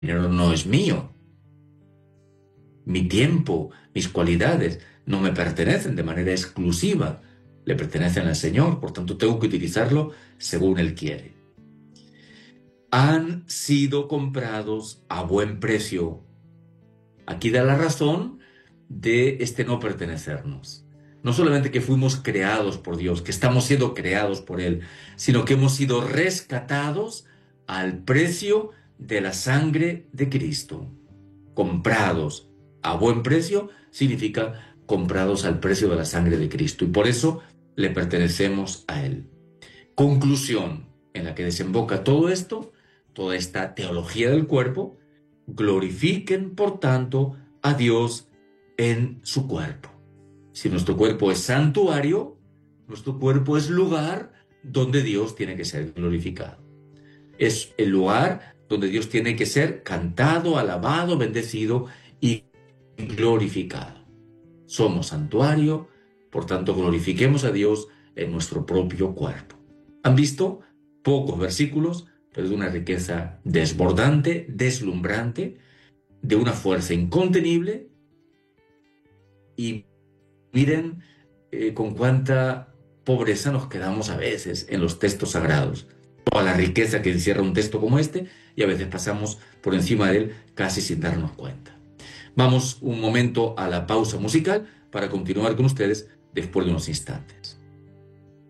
dinero no es mío. Mi tiempo, mis cualidades no me pertenecen de manera exclusiva, le pertenecen al Señor, por tanto tengo que utilizarlo según Él quiere. Han sido comprados a buen precio. Aquí da la razón de este no pertenecernos. No solamente que fuimos creados por Dios, que estamos siendo creados por Él, sino que hemos sido rescatados al precio de la sangre de Cristo. Comprados a buen precio significa comprados al precio de la sangre de Cristo, y por eso le pertenecemos a Él. Conclusión en la que desemboca todo esto, toda esta teología del cuerpo: glorifiquen, por tanto, a Dios en su cuerpo. Si nuestro cuerpo es santuario, nuestro cuerpo es lugar donde Dios tiene que ser glorificado. Es el lugar donde Dios tiene que ser cantado, alabado, bendecido y glorificado. Somos santuario, por tanto glorifiquemos a Dios en nuestro propio cuerpo. ¿Han visto? Pocos versículos, pero de una riqueza desbordante, deslumbrante, de una fuerza incontenible. Y miren con cuánta pobreza nos quedamos a veces en los textos sagrados. Toda la riqueza que encierra un texto como este, y a veces pasamos por encima de él casi sin darnos cuenta. Vamos un momento a la pausa musical para continuar con ustedes después de unos instantes.